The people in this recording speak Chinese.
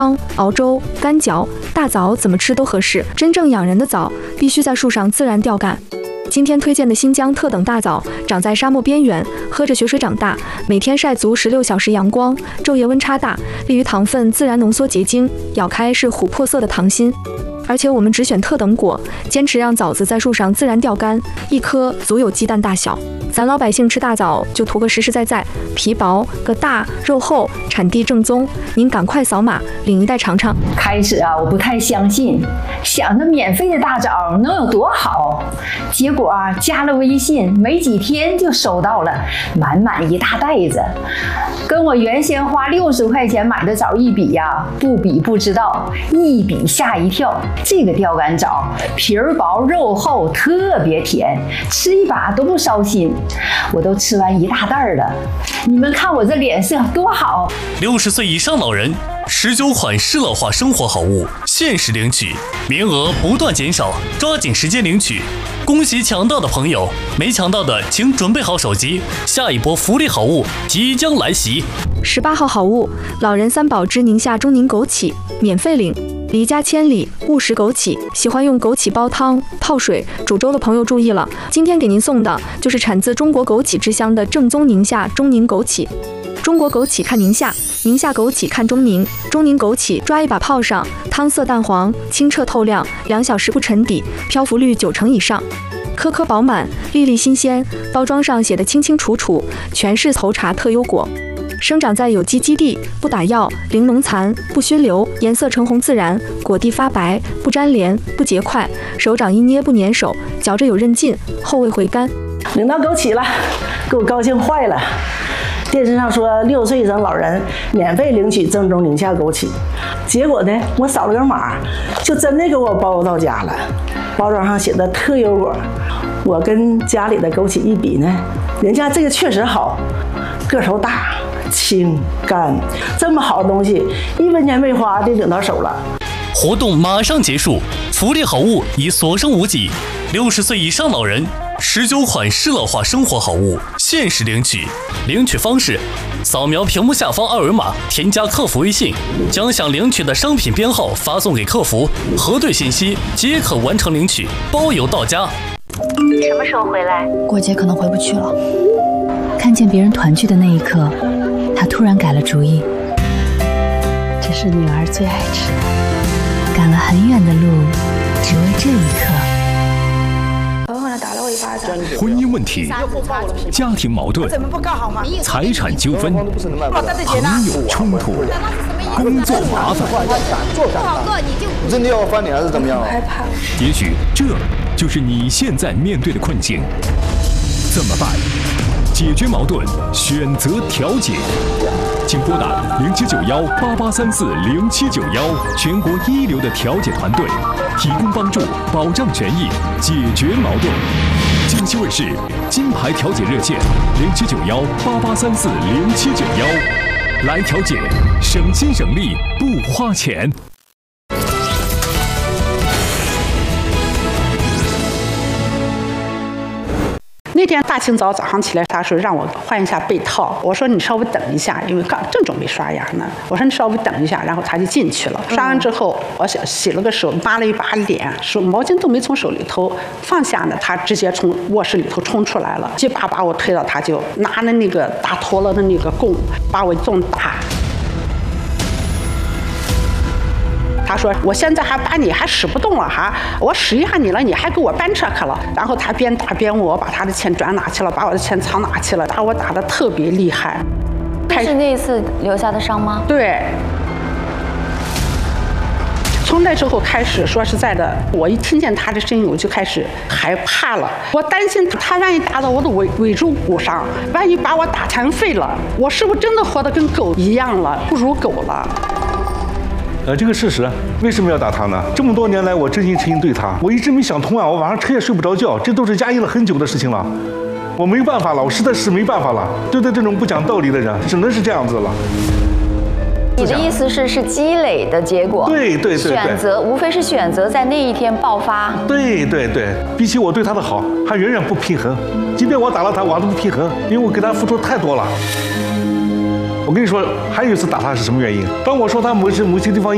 熬粥、干嚼，大枣怎么吃都合适。真正养人的枣，必须在树上自然吊干。今天推荐的新疆特等大枣，长在沙漠边缘，喝着雪水长大，每天晒足16小时阳光，昼夜温差大，利于糖分自然浓缩结晶，咬开是琥珀色的糖心。而且我们只选特等果，坚持让枣子在树上自然吊干，一颗足有鸡蛋大小。咱老百姓吃大枣就图个实实在在，皮薄个大，肉厚，产地正宗。您赶快扫码领一袋尝尝。 开始我不太相信，想着免费的大枣能有多好，结果加了微信，没几天就收到了满满一大袋子，跟我原先花60块钱买的枣一比不比不知道，一比吓一跳。这个吊干枣皮儿薄肉厚，特别甜，吃一把都不烧心。我都吃完一大袋了，你们看我这脸色多好 ！60岁以上老人19款适老化生活好物限时领取，名额不断减少，抓紧时间领取。恭喜抢到的朋友，没抢到的请准备好手机，下一波福利好物即将来袭。 18号好物，老人3宝之宁夏中宁枸杞，免费领。离家千里，勿食枸杞。喜欢用枸杞煲汤、泡水、煮粥的朋友注意了，今天给您送的就是产自中国枸杞之乡的正宗宁夏中宁枸杞。中国枸杞看宁夏，宁夏枸杞看中宁。中宁枸杞抓一把泡上，汤色淡黄，清澈透亮，2小时不沉底，漂浮率90%以上，颗颗饱满，粒粒新鲜。包装上写的清清楚楚，全是头茶特优果。生长在有机基地，不打药，零农残，不熏流，颜色橙红自然，果蒂发白，不粘连，不结块，手掌一捏不粘手，嚼着有韧劲，后味回甘。 领到枸杞了，给我高兴坏了。电视上说60岁以上老人免费领取正宗宁夏枸杞，结果呢，我扫了个码，就真的给我包到家了。包装上写的特优果，我跟家里的枸杞一比呢，人家这个确实好，个头大。清干，这么好的东西，1分钱没花就领到手了。 活动马上结束，福利好物已所剩无几。60岁以上老人19款适老化生活好物限时领取，领取方式：扫描屏幕下方2维码，添加客服微信，将想领取的商品编号发送给客服，核对信息即可完成领取，包邮到家。 什么时候回来？ 过节可能回不去了。看见别人团聚的那一刻，他突然改了主意。这是女儿最爱吃的，赶了很远的路，只为这一刻。 朋友呢打了我一巴掌。 婚姻问题、家庭矛盾、财产纠纷、朋友冲突、工作麻烦， 不好做你就真的要翻脸还是怎么样？ 害怕。 也许这就是你现在面对的困境，怎么办？解决矛盾，选择调解，请拨打079188340791，全国一流的调解团队，提供帮助，保障权益，解决矛盾。京西卫视金牌调解热线079188340791，来调解，省心省力，不花钱。 那天大清早上起来，他说让我换一下被套，我说你稍微等一下，因为正准备刷牙呢。我说你稍微等一下，然后他就进去了。刷完之后，我洗了个手，抹了一把脸，手毛巾都没从手里头放下呢，他直接从卧室里头冲出来了，就把我推到，他就拿着那个打陀螺的那个弓把我重打。他说我现在还把你还使不动了哈，我使一下你了，你还给我搬车去了。然后他边打边问我把他的钱转哪去了，把我的钱藏哪去了，打我打得特别厉害。 是那一次留下的伤吗？ 对。从那之后开始，说实在的，我一听见他的声音，我就开始害怕了。我担心他万一打到我的尾椎骨上，万一把我打残废了，我是不是真的活得跟狗一样了，不如狗了？ 这个事实为什么要打他呢？这么多年来，我真心诚意对他，我一直没想通啊！我晚上彻夜睡不着觉，这都是压抑了很久的事情了。我没办法了，我实在是没办法了。对待这种不讲道理的人，只能是这样子了。 你的意思是积累的结果？ 对， 选择无非是选择在那一天爆发。 对，比起我对他的好，还远远不平衡。即便我打了他，我还都不平衡，因为我给他付出太多了。我跟你说，还有一次打他是什么原因？当我说他某些地方